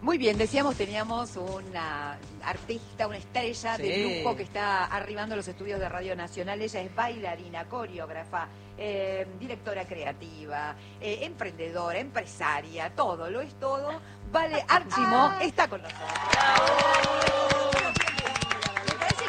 Muy bien, decíamos, teníamos una artista, una estrella de lujo que está arribando los estudios de Radio Nacional. Ella es bailarina, coreógrafa, directora creativa, emprendedora, empresaria, todo, lo es todo. Vale Archimó está con nosotros. Me parece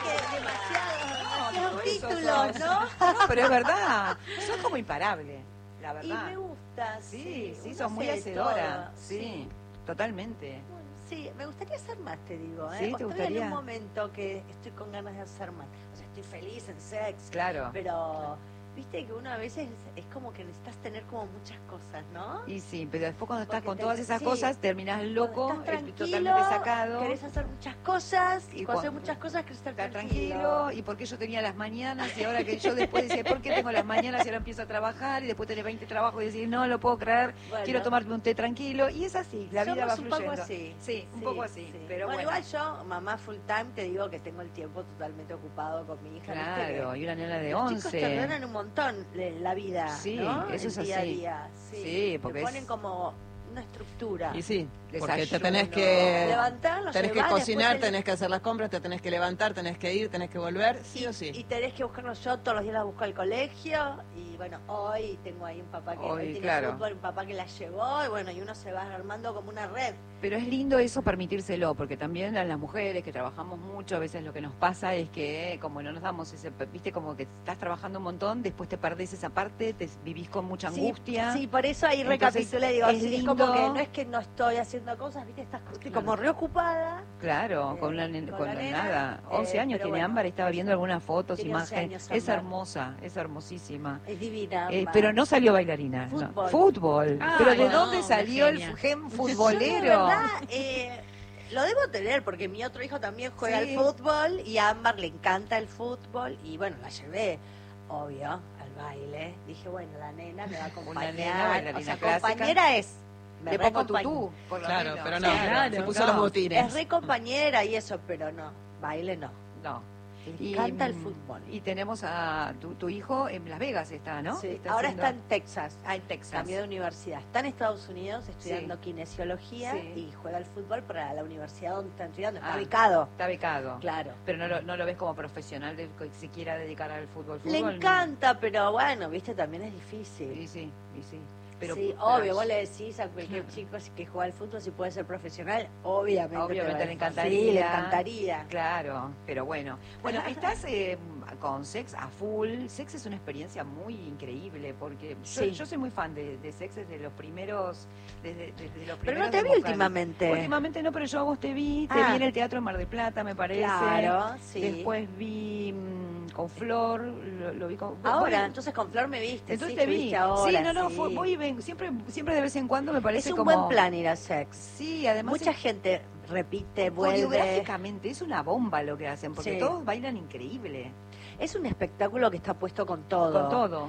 que demasiados títulos, ¿no? No, pero es verdad, sos como imparable, la verdad. Y me gusta, sí, uno sos muy hace de hacedora, todo, sí, totalmente. Bueno, sí, me gustaría hacer más, te digo, ¿eh? Sí, ¿te Estoy gustaría? en un momento que estoy con ganas de hacer más. O sea, estoy feliz en sex, Claro. pero viste que uno a veces es como que necesitas tener como muchas cosas, ¿no? Y sí, pero después cuando estás Porque con todas esas sí, cosas terminás loco, cuando estás tranquilo, totalmente sacado. querés hacer muchas cosas, y cuando haces cuando muchas cosas querés estar Estar tranquilo. tranquilo, y porque yo tenía las mañanas y ahora que yo después decía, ¿por qué tengo las mañanas y ahora empiezo a trabajar y después tenés 20 trabajos y decís, no lo puedo creer, Bueno. quiero tomarme un té tranquilo? Y es así, la vida va Somos fluyendo. un poco así. Sí, un poco así, sí. pero bueno, bueno. igual yo, mamá full time, te digo que tengo el tiempo totalmente ocupado con mi hija. Claro, y una nena de los 11. chicos te ordenan un montón la vida, Sí, ¿no? eso es el día a así. día. Sí, porque te ponen es- como una estructura. Y sí, porque te Desayuno. tenés que Levantarlo, tenés que llevar, cocinar, después tenés que hacer las compras, te tenés que levantar, tenés que ir, tenés que volver, sí o sí. Y tenés que buscarlos yo, todos los días las busco al colegio. Y bueno, hoy tengo ahí un papá que Hoy, hoy tiene claro. fútbol, un papá que la llevó. Y bueno, y uno se va armando como una red. Pero es lindo eso permitírselo, porque también a las mujeres que trabajamos mucho, a veces lo que nos pasa es que como no nos damos ese, viste, como que estás trabajando un montón, después te perdés esa parte, te vivís con mucha angustia. Sí, por eso ahí Entonces, recapitulé, digo, es sí, es lindo. como que no es que no estoy haciendo cosas, viste, estás como reocupada. Claro, con la nena, nada. 11 años pero tiene bueno, Ámbar, estaba viendo algunas fotos, tiene 11 imágenes. años, Es Ámbar. hermosa, es hermosísima. Es divina. Pero no salió bailarina. no. Fútbol. Fútbol. Ah, Pero ¿de no, dónde una salió el genia. gen Yo, la futbolero? verdad, lo debo tener porque mi otro hijo también juega Sí. al fútbol y a Ámbar le encanta el fútbol y bueno, la llevé, obvio, al baile. Dije, bueno, la nena me va a acompañar. nena bailarina o sea, clásica. compañera es. me Le pongo reacompaña. tutú, por lo Claro, menos. pero no, Claro, se puso no. los botines. Es re compañera y eso, pero no, baile no. No. Le encanta el fútbol. Y tenemos a tu hijo en Las Vegas, está, ¿no? Sí, Está ahora haciendo- está en Texas. en Texas. Cambió de universidad. Está en Estados Unidos estudiando Sí. kinesiología Sí. y juega al fútbol para la universidad donde está estudiando. Está Ah. becado. Está becado. Claro. Pero no lo ves como profesional de que se quiera dedicar al fútbol. Le ¿no? encanta, pero bueno, viste, también es difícil. Y sí, y sí. Pero, sí, pero- obvio, vos le decís a cualquier chico que juega al fútbol si puede ser profesional, obviamente. Obviamente te va le a- encantaría. Sí, le encantaría. Claro, pero bueno. Bueno, estás con Sex a full. Sex es una experiencia muy increíble porque Sí. yo soy muy fan de Sex desde los primeros. Desde los Pero primeros no te vi de vocal. últimamente. Últimamente no, pero yo a vos te vi en el Teatro Mar del Plata, me parece. Claro, sí. Después vi con Flor, lo vi con... Ahora, bueno, entonces con Flor me viste. entonces sí, te vi. estuviste ahora, sí, no, sí. voy y vengo. Siempre de vez en cuando me parece Es un como... buen plan ir a Sex. Sí, además... Mucha gente repite, vuelve. Coreográficamente es una bomba lo que hacen, porque Sí. todos bailan increíble. Es un espectáculo que está puesto con todo. Con todo.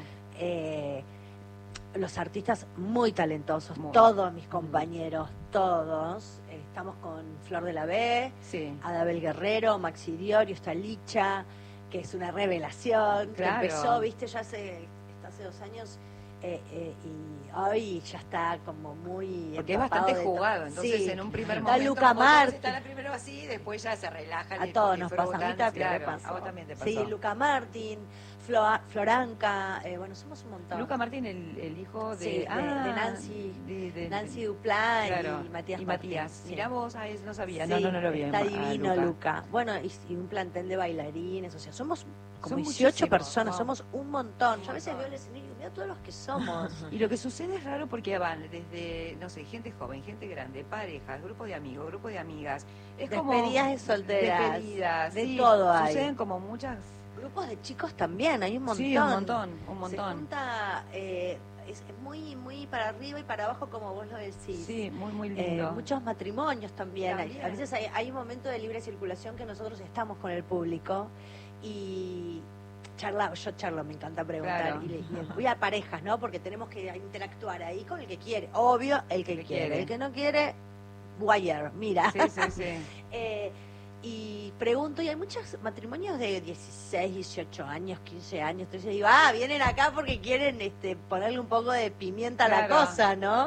Los artistas muy talentosos, Muy. todos mis compañeros, todos. Estamos con Flor de la B, Sí. Adabel Guerrero, Maxi Diorio, está Licha, que es una revelación, que Claro. empezó, viste, ya hace 2 años y hoy ya está como muy Porque es empapado bastante de todo. jugado, entonces Sí. en un primer Está momento Luca como todos Marti. están primero así, después ya se relajan A y todos nos pasa, a mí disfrutan, también me claro, pasó. a vos también te pasó. Sí, Luca Martín, Floranca, bueno, somos un montón. Luca Martín, el hijo de, Sí, de Nancy, de Nancy Duplá claro, y Matías y Martín, Matías. sí. Mirá vos, no sabía, Sí, no lo vi. está a divino Luca. Bueno, y un plantel de bailarines, o sea, somos como Son 18 muchísimos, personas, ¿no? somos un montón. Un Yo a veces montón. veo el escenario y mira todos los que somos. Y lo que sucede es raro porque van desde, no sé, gente joven, gente grande, parejas, grupos de amigos, grupos de amigas. Es como Despedidas de solteras, despedidas, de sí, todo hay. Suceden como muchas. Grupos de chicos también, hay un montón. Sí, un montón. Se junta, es muy para arriba y para abajo, como vos lo decís. Sí, muy lindo. Muchos matrimonios también. También. A veces hay un momento de libre circulación que nosotros estamos con el público y yo charlo, me encanta preguntar. Claro. Y voy a parejas, ¿no? Porque tenemos que interactuar ahí con el que quiere. Obvio, el que quiere. El que no quiere, wire, mira. Sí, sí, sí. Y pregunto, y hay muchos matrimonios de 16, 18 años, 15 años, entonces digo, vienen acá porque quieren ponerle un poco de pimienta a la Claro. cosa, ¿no?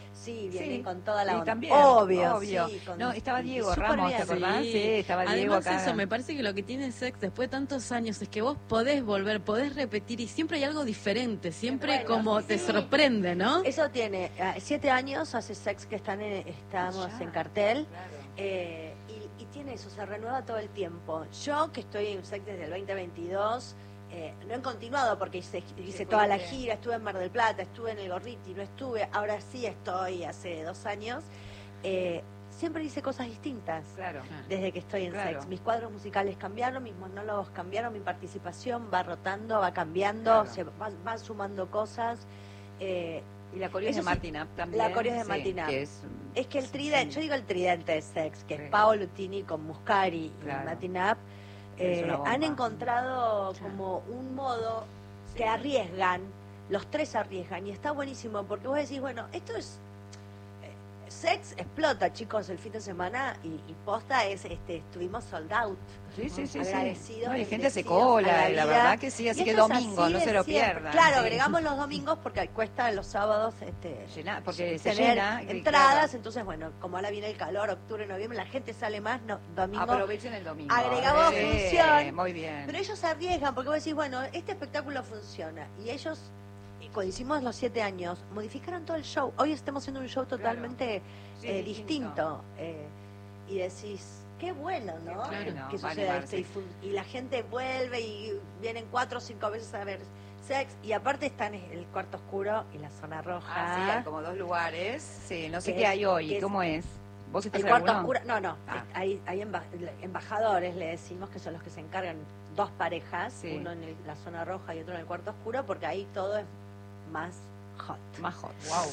Sí, vienen Sí, con toda la sí, onda. también, Obvio. Sí, con- no, estaba y Diego súper Ramos, bien. ¿te acordás? Sí, estaba Diego Además acá. eso, me parece que lo que tiene Sex después de tantos años es que vos podés volver, podés repetir y siempre hay algo diferente, siempre Bueno, como sí. te sorprende, ¿no? Eso tiene 7 años, hace Sex que estamos Ya. en cartel. Claro. Y tiene eso, se renueva todo el tiempo. Yo, que estoy en Sex desde el 2022, no he continuado porque hice toda la gira, estuve en Mar del Plata, estuve en el Gorriti, no estuve, ahora sí estoy hace 2 años. Siempre hice cosas distintas Claro. desde que estoy en Claro. Sex. Mis cuadros musicales cambiaron, mis monólogos cambiaron, mi participación va rotando, va cambiando, Claro. se van sumando cosas. Y la coreo es Eso de sí, Martin Up también. la coreo es de sí, Martin Up. que es, Es que el tridente, yo digo el tridente de Sex, que Sí. es Paolo Lutini con Muscari Claro. y Martin Up, Es una bomba. han encontrado Sí. como un modo Sí. que arriesgan, los tres arriesgan, y está buenísimo, porque vos decís, bueno, esto es... Sex explota, chicos, el fin de semana, y posta es, estuvimos sold out. Sí, sí, sí. Agradecidos, No, y gente se bendecidos a cola, la y la vida. verdad que sí, así Y que esto es domingo, así no de se lo siempre. pierdan. Claro, sí. agregamos los domingos porque cuesta los sábados Porque se tener llena. entradas, claro. entonces bueno, como ahora viene el calor, octubre, noviembre, la gente sale más, domingo. Aprovechen el domingo. Agregamos Sí, función. Muy bien. Pero ellos se arriesgan porque vos decís, bueno, este espectáculo funciona. Y ellos, y cuando hicimos los 7 años, modificaron todo el show. Hoy estamos haciendo un show totalmente Sí, distinto. Y decís, qué bueno, ¿no? Qué bueno, Que va a suceda animarse. esto. Y la gente vuelve y vienen 4 o 5 veces a ver Sex. Y aparte están el cuarto oscuro y la zona roja. Ah, sí, hay como 2 lugares. Sí, no sé Que qué es- hay hoy. que es- ¿Cómo es? ¿Vos estás El en cuarto alguno? oscuro, no, Ah. hay embajadores, le decimos, que son los que se encargan, 2 parejas, Sí. uno en la zona roja y otro en el cuarto oscuro, porque ahí todo es más hot. Más hot. Wow.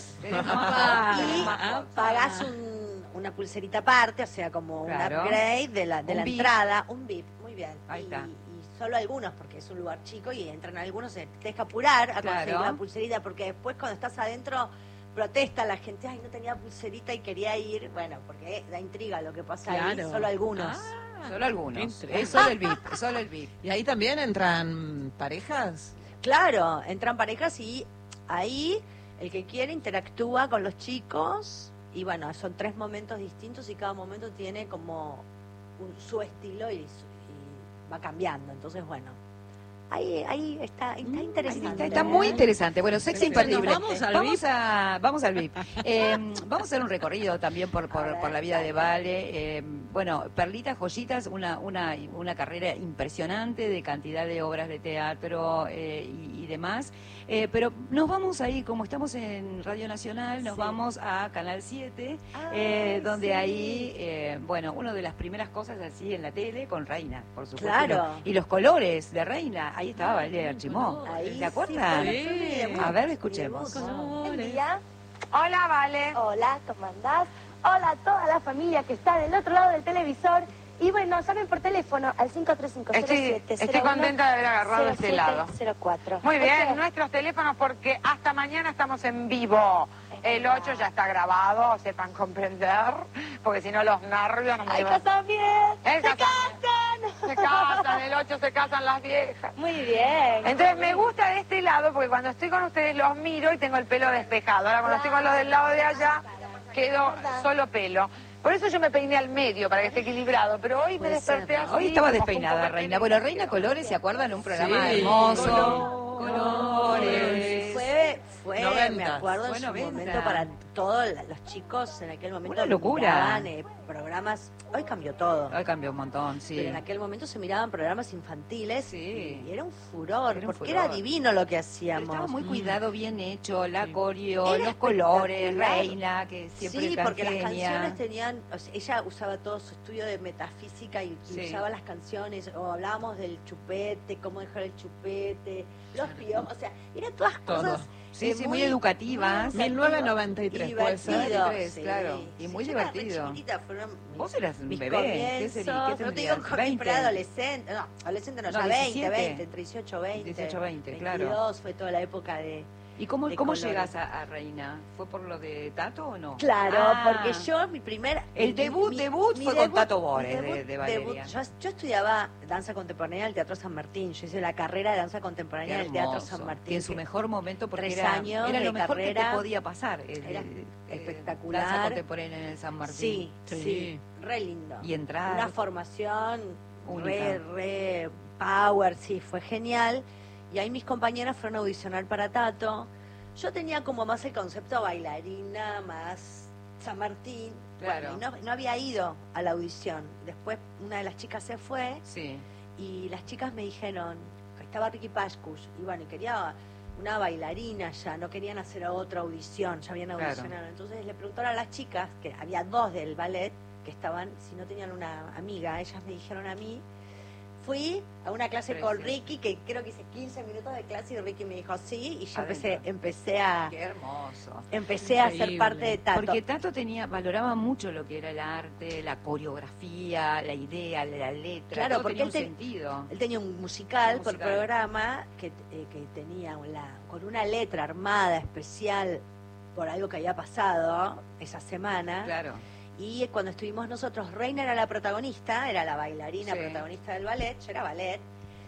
Y pagás una pulserita aparte, o sea, como Claro. un upgrade de la Un VIP. entrada, un VIP, muy bien. Ahí está. Y solo algunos, porque es un lugar chico y entran algunos, se te deja apurar a conseguir Claro. la pulserita, porque después cuando estás adentro protesta la gente, ay, no tenía pulserita y quería ir, bueno, porque da intriga lo que pasa ahí, Claro. solo algunos. Solo algunos. Entre. Es solo el VIP. Es solo el VIP. ¿Y ahí también entran parejas? Claro, entran parejas y ahí el que quiere interactúa con los chicos y bueno, son 3 momentos distintos y cada momento tiene como su estilo y va cambiando. Entonces, bueno, ahí está interesante. Está muy interesante. Bueno, Sex Perfecto. imperdible. ¿Nos vamos al VIP? Vamos al VIP. Vamos a hacer un recorrido también por la vida de Vale. Bueno, Perlitas, Joyitas, una carrera impresionante de cantidad de obras de teatro y demás. Pero nos vamos ahí, como estamos en Radio Nacional, nos Sí. vamos a Canal 7, Ah, donde sí. ahí, bueno, una de las primeras cosas así en la tele con Reina, por supuesto. Claro. Y los colores de Reina, ahí estaba Valeria Archimó. Ahí ¿Te acuerdas? sí, fue mi debut. A ver, Mi escuchemos. debut. Buen día. Hola, Vale. Hola, ¿cómo andás? Hola a toda la familia que está del otro lado del televisor. Y bueno, llamen por teléfono al 5350701. Estoy contenta de haber agarrado este lado. 0704. Muy bien, Ok. nuestros teléfonos porque hasta mañana estamos en vivo. El 8 ya está grabado, sepan comprender, porque si no los nervios no me ¡Ay, llevan. casan bien! ¡Se ¡Se casan! Se casan, el 8 se casan las viejas. Muy bien. Entonces me gusta de este lado porque cuando estoy con ustedes los miro y tengo el pelo despejado. Ahora cuando estoy con los del lado de allá quedo solo pelo. Por eso yo me peiné al medio, para que esté equilibrado. Pero hoy me Puede ser, desperté ¿no? así. Hoy estaba como despeinada un poco Reina. Bueno, Reina Colores, ¿se acuerdan? Un programa Sí. hermoso. Colores. Fue 90. me acuerdo Fue en su 90. momento para todos los chicos en aquel momento. Una locura. miraban, programas, hoy cambió todo. Hoy cambió un montón, sí. Pero en aquel momento se miraban programas infantiles Sí. y era un furor, Era un porque furor. era divino lo que Pero hacíamos. estaba muy cuidado, bien hecho, la coreo, Era los colores, espectacular. Reina, que siempre Sí, tan porque las genia. canciones tenían, o sea, ella usaba todo su estudio de metafísica y Sí. usaba las canciones, o hablábamos del chupete, cómo dejar el chupete, los piojos, o sea, eran todas Todo. cosas Sí, sí, muy educativas. 1993 puede ser. divertido, 93, claro, y muy yo era re divertido. chiquitita, fueron Vos eras un mis bebé, ¿qué sería? ¿Qué comienzos, no te digo tendrías? con 20. preadolescente, no, adolescente no, No, ya 20, 17. 20, entre 18, 20, 18, 20, 22, claro. fue toda la época de ¿Y cómo colores. llegas a Reina? ¿Fue por lo de Tato o no? Claro, Ah, porque yo mi primer... El debut fue con Tato Bores mi de Valeria. Yo estudiaba danza contemporánea en el Teatro San Martín. Yo hice la carrera de danza contemporánea del Teatro hermoso. San Martín. Que en su mejor momento, porque 3 era, años era de lo mejor que carrera. te podía pasar. Era espectacular. Danza contemporánea en el San Martín. Sí, Sí. sí, re lindo. Y entrar. Una formación Única. re power, sí, fue genial. Y ahí mis compañeras fueron a audicionar para Tato. Yo tenía como más el concepto bailarina, más San Martín. Claro. Bueno, y no había ido a la audición. Después una de las chicas se fue Sí. y las chicas me dijeron, estaba Ricky Pascuch, y bueno, y quería una bailarina ya, no querían hacer otra audición, ya habían Claro. audicionado. Entonces le preguntaron a las chicas, que había 2 del ballet, que estaban, si no tenían una amiga, ellas me dijeron a mí. Fui a una clase con Precioso. Ricky, que creo que hice 15 minutos de clase, y Ricky me dijo sí, y yo Adentro. empecé a Qué hermoso. ser Increíble. parte de Tato. Porque Tato valoraba mucho lo que era el arte, la coreografía, la idea, la letra. Claro, todo porque tenía él un sentido. Él tenía un musical, Un por musical. programa que tenía con una letra armada especial por algo que había pasado esa semana. Claro. Y cuando estuvimos nosotros, Reina era la protagonista, era la bailarina Sí. protagonista del ballet, yo era ballet.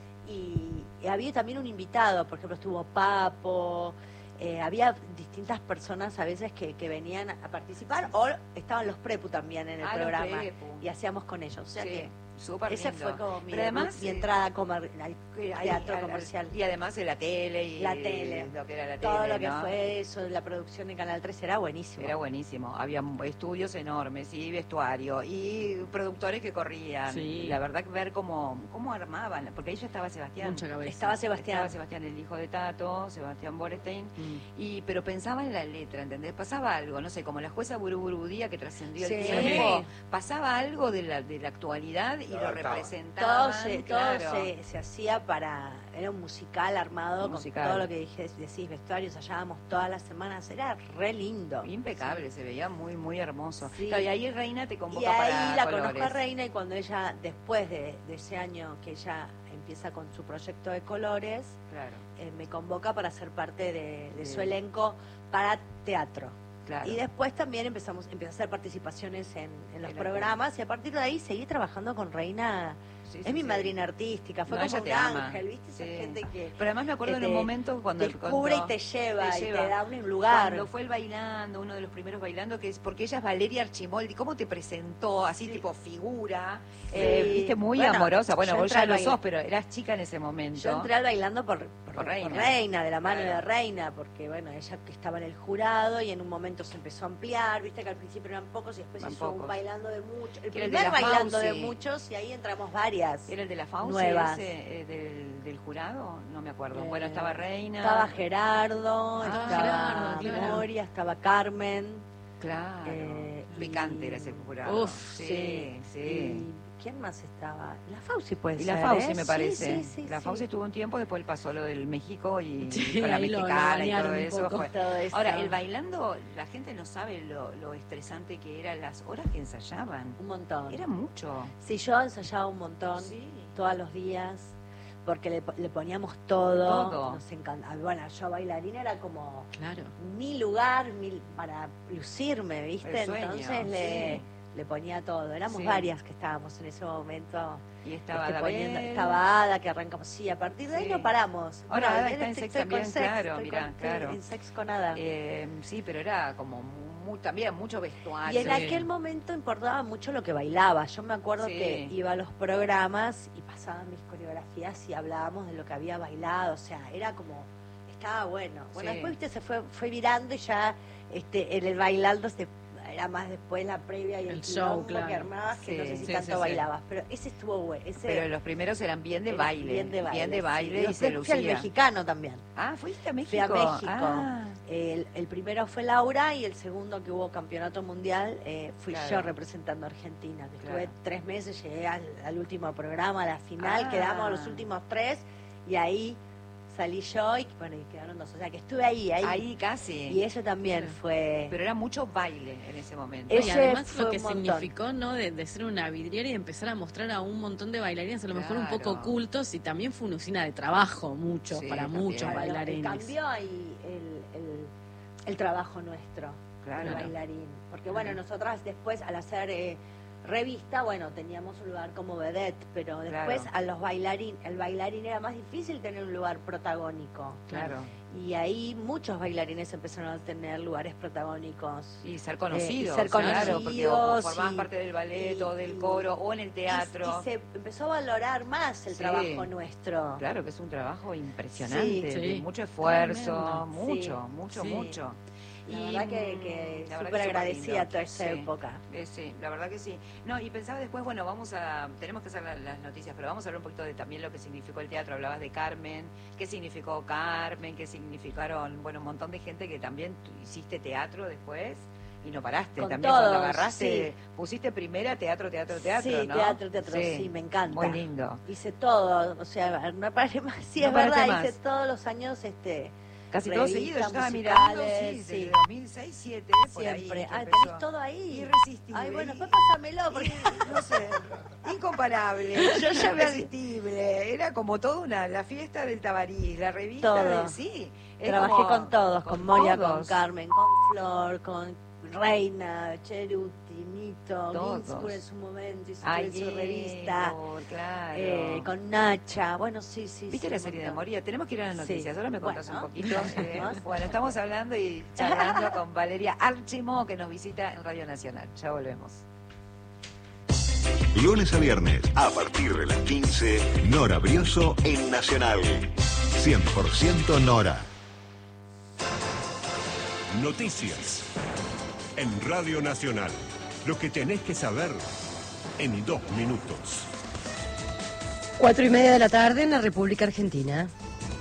Y había también un invitado, por ejemplo, estuvo Papo, había distintas personas a veces que venían a participar, o estaban los Prepu también en el Ah, los programa, Prepu. y hacíamos con ellos. O sea Sí, que súper ese lindo. fue como mi, Pero además, mi entrada al Ahí, teatro comercial. Y además de la tele y La tele. lo que era la Todo tele, lo que ¿no? fue eso, la producción de Canal 3 era buenísimo. Era buenísimo. Había estudios enormes y vestuario y productores que corrían. Sí. La verdad que ver cómo armaban, porque ahí ya estaba Sebastián. Mucha cabeza. Estaba Sebastián. Estaba Sebastián, el hijo de Tato, Sebastián Borestein. Mm. Pero pensaba en la letra, ¿entendés? Pasaba algo, no sé, como la jueza Burubudía que trascendió el Sí. tiempo, pasaba algo de la actualidad y lo adaptaba. representaban. Todo claro. se hacía era un musical armado Un musical. con todo lo que decís, vestuarios, ensayábamos todas las semanas, era re lindo. Impecable, se veía muy, muy hermoso. Sí. Claro, y ahí Reina te Y convoca ahí para la Colores. conozco a Reina, y cuando ella, después de ese año que ella empieza con su proyecto de colores, Claro, me convoca para ser parte de su Bien. elenco para teatro. claro. Y después también empecé a hacer participaciones en los En la programas, y a partir de ahí seguí trabajando con Reina. Sí, Es sí, mi sí. madrina artística, fue No, como ella un te ama. ángel, ¿viste? Esa Sí. gente que Pero además me acuerdo en un te momento cuando descubre y te lleva, y te da un lugar. Cuando fue el bailando, uno de los primeros bailando, que es porque ella es Valeria Archimoldi. ¿Cómo te presentó? Así Sí. tipo figura. Sí. Viste, muy Bueno, amorosa. Bueno, yo vos entré ya al lo baile. sos, pero eras chica en ese momento. Yo entré al bailando por Reina. Reina, de la mano Claro. de Reina, porque bueno, ella que estaba en el jurado, y en un momento se empezó a ampliar, viste que al principio eran pocos y después Eran hizo un pocos. bailando de muchos, el Que era el de primer la bailando de Fauci. muchos, y ahí entramos varias. ¿Era el de la Fauci Nuevas. ese, del jurado? No me acuerdo. Eh, Bueno, estaba Reina. Estaba Gerardo, Ah, estaba Gerardo, claro. Moria, estaba Carmen. Claro. y- Picante era ese jurado. Uf, sí, sí. ¿Y quién más estaba? La Fauci puede Y ser. la Fauci ¿eh? me Sí, parece. sí, La sí. Fauci estuvo un tiempo, después pasó lo del México y Sí, con la ahí lo mexicana y todo banearon un eso. poco. Fue. Todo eso. Ahora, el bailando, la gente no sabe lo estresante que eran las horas que ensayaban. Un montón. Era mucho. Sí, yo ensayaba un montón, Sí. todos los días, porque le poníamos todo. Todo. Nos encantaba. Bueno, yo bailarina era como Claro. mi lugar para lucirme, ¿viste? El sueño, Entonces sí. le ponía todo. Éramos Sí. varias que estábamos en ese momento. Y estaba poniendo, Dabel. estaba Ada, que arrancamos. Sí, a partir de ahí Sí. no paramos. Ahora Ada él está en Sex estoy con también, claro, estoy mirá, estoy claro. en Sex con Ada. Sí, pero era como también mucho Y vestuario. en Sí. aquel momento importaba mucho lo que bailaba. Yo me acuerdo Sí. que iba a los programas y pasaban mis coreografías y hablábamos de lo que había bailado. O sea, era como, estaba bueno. Bueno, Sí. después, viste, se fue virando, y ya en el bailando era más después la previa y el El show, quilombo claro. que armabas, que no Sí, sé si sí, tanto sí, sí. bailabas. Pero ese estuvo bueno. Pero los primeros eran bien de Era baile. Bien de baile. baile sí. y Después se fui al lucía. mexicano también. Ah, fuiste a México. Fui a México. Ah, El primero fue Laura, y el segundo, que hubo campeonato mundial, fui Claro. yo representando a Argentina. Que Claro. Estuve 3 meses, llegué al último programa, a la final, Ah. quedamos los últimos 3, y ahí salí yo, y bueno, y quedaron 2. O sea que estuve ahí. casi. Y eso también Claro. fue... Pero era mucho baile en ese momento. Ese Y además fue lo que un montón. significó, ¿no? De ser una vidriera y empezar a mostrar a un montón de bailarines, a lo mejor un poco Claro. ocultos, y también fue una usina de trabajo, Sí, para también. muchos Claro, Claro, bailarines. cambió ahí el trabajo nuestro, Claro. el bailarín. Porque bueno, nosotras después al hacer revista, bueno, teníamos un lugar como vedette, pero después Claro. a los el bailarín era más difícil tener un lugar protagónico. Claro. Y ahí muchos bailarines empezaron a tener lugares protagónicos. Y ser conocidos, ser claro, porque o conocidos, formabas y- parte del ballet y- o del coro o en el teatro. Y se empezó a valorar más el Sí. trabajo nuestro. Claro que es un trabajo impresionante, Sí, de sí. mucho esfuerzo, Tremendo. mucho, Sí. mucho. La Y, verdad que la verdad súper que agradecida a lindo. toda esa Sí. época. Sí, la verdad que sí. No, y pensaba después, bueno, tenemos que hacer las noticias, pero vamos a hablar un poquito de también lo que significó el teatro. Hablabas de Carmen, qué significó Carmen, qué significaron, bueno, un montón de gente que también tú hiciste teatro después y no paraste. Con También cuando todos, agarraste, sí. pusiste primera teatro, Sí, ¿no? teatro, sí, me encanta. Muy lindo. Hice todo, o sea, no paré más, sí, No es paraste verdad, más. hice todos los años, Casi todo revistas seguido, yo estaba musicales, mirando, sí, sí. desde 2006, 2007, por ahí. siempre. que Ah, empezó. tenés todo ahí. Irresistible. Ay, bueno, Y- pues pásamelo, porque... no sé, incomparable, yo ya irresistible, era como toda la fiesta del Tabarís, la revista Todo. de sí. es Trabajé como- con todos, con Moya, con todos. Carmen, con Flor, con Reina, Cheruti, Nito, Todos. Ginsburg en su momento, hizo Ay, su revista, claro. con Nacha, bueno, sí. ¿Viste sí, la un serie de montón. Moria? Tenemos que ir a las Sí. noticias, ahora me contás Bueno. un poquito. Bueno, estamos hablando y charlando con Valeria Archimo, que nos visita en Radio Nacional. Ya volvemos. Lunes a viernes, a partir de las 15, Nora Brioso en Nacional. 100% Nora. Noticias. En Radio Nacional. Lo que tenés que saber en 2 minutos. 4:30 de la tarde en la República Argentina.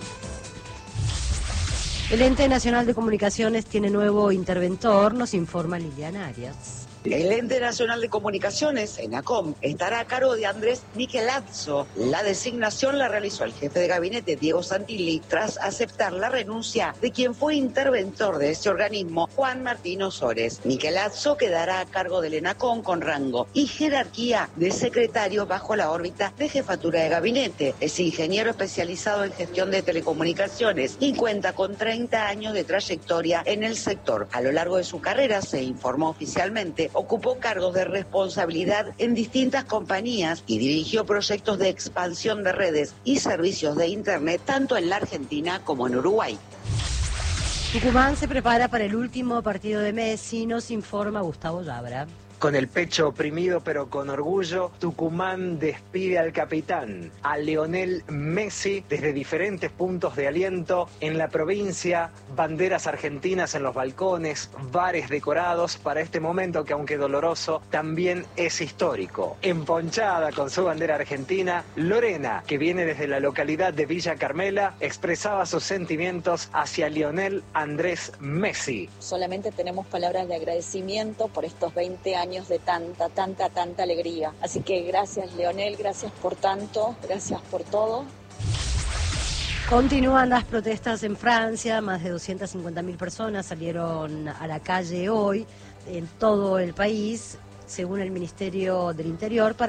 El Ente Nacional de Comunicaciones tiene nuevo interventor, nos informa Liliana Arias. El Ente Nacional de Comunicaciones, ENACOM, estará a cargo de Andrés Michelazzo. La designación la realizó el jefe de gabinete, Diego Santilli, tras aceptar la renuncia de quien fue interventor de ese organismo, Juan Martín Osores. Michelazzo quedará a cargo del ENACOM con rango y jerarquía de secretario bajo la órbita de jefatura de gabinete. Es ingeniero especializado en gestión de telecomunicaciones y cuenta con 30 años de trayectoria en el sector. A lo largo de su carrera, se informó oficialmente, ocupó cargos de responsabilidad en distintas compañías y dirigió proyectos de expansión de redes y servicios de Internet tanto en la Argentina como en Uruguay. Tucumán se prepara para el último partido de Messi, nos informa Gustavo Labra. Con el pecho oprimido pero con orgullo, Tucumán despide al capitán, a Lionel Messi, desde diferentes puntos de aliento en la provincia, banderas argentinas en los balcones, bares decorados para este momento que aunque doloroso, también es histórico. Emponchada con su bandera argentina, Lorena, que viene desde la localidad de Villa Carmela, expresaba sus sentimientos hacia Lionel Andrés Messi. Solamente tenemos palabras de agradecimiento por estos 20 años de tanta alegría. Así que gracias, Leonel, gracias por tanto, gracias por todo. Continúan las protestas en Francia, más de 250.000 personas salieron a la calle hoy en todo el país, según el Ministerio del Interior, para